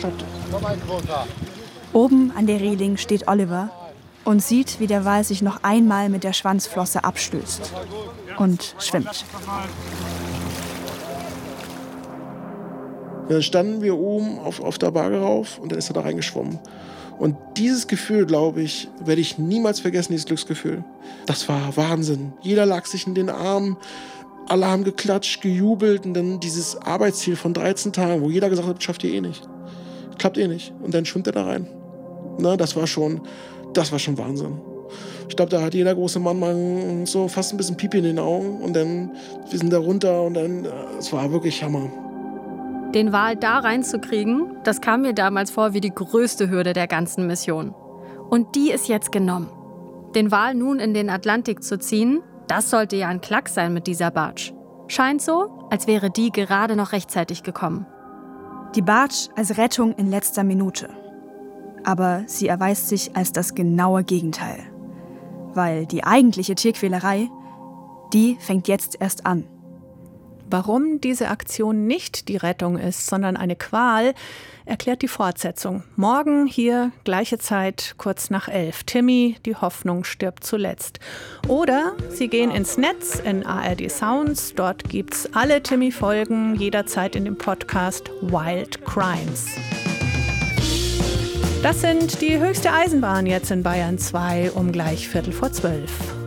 stopp. Komm, ein Großer. Oben an der Reling steht Oliver und sieht, wie der Wal sich noch einmal mit der Schwanzflosse abstößt und schwimmt. Dann standen wir oben auf der Barge rauf und dann ist er da reingeschwommen. Und dieses Gefühl, glaube ich, werde ich niemals vergessen, dieses Glücksgefühl. Das war Wahnsinn. Jeder lag sich in den Armen, alle haben geklatscht, gejubelt und dann dieses Arbeitsziel von 13 Tagen, wo jeder gesagt hat, schafft ihr eh nicht. Klappt eh nicht. Und dann schwimmt er da rein. Na, das war schon Wahnsinn. Ich glaube, da hat jeder große Mann mal so fast ein bisschen Pipi in den Augen und dann, wir sind da runter und dann, es war wirklich Hammer. Den Wal da reinzukriegen, das kam mir damals vor wie die größte Hürde der ganzen Mission. Und die ist jetzt genommen. Den Wal nun in den Atlantik zu ziehen, das sollte ja ein Klacks sein mit dieser Barge. Scheint so, als wäre die gerade noch rechtzeitig gekommen. Die Barge als Rettung in letzter Minute. Aber sie erweist sich als das genaue Gegenteil. Weil die eigentliche Tierquälerei, die fängt jetzt erst an. Warum diese Aktion nicht die Rettung ist, sondern eine Qual, erklärt die Fortsetzung. Morgen hier, gleiche Zeit, kurz nach 11. Timmy, die Hoffnung stirbt zuletzt. Oder Sie gehen ins Netz in ARD Sounds. Dort gibt's alle Timmy-Folgen jederzeit in dem Podcast Wild Crimes. Das sind die höchste Eisenbahn jetzt in Bayern 2 um gleich 11:45.